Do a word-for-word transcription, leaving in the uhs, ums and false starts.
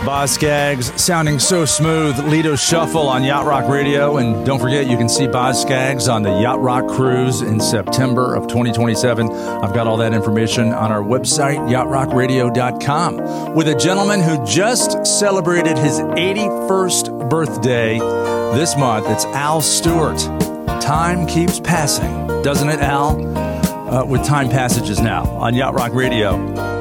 Boz Scaggs sounding so smooth. Lido Shuffle on Yacht Rock Radio. And don't forget, you can see Boz Scaggs on the Yacht Rock Cruise in September of twenty twenty-seven. I've got all that information on our website, yacht rock radio dot com, with a gentleman who just celebrated his eighty-first birthday this month. It's Al Stewart. Time keeps passing, doesn't it, Al? Uh, with Time Passages now on Yacht Rock Radio.